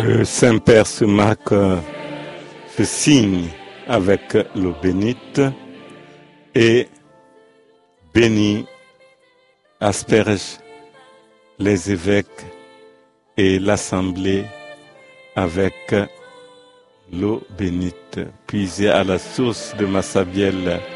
Le Saint-Père se marque, se signe avec l'eau bénite et bénit, asperge les évêques et l'assemblée avec l'eau bénite puisée à la source de Massabielle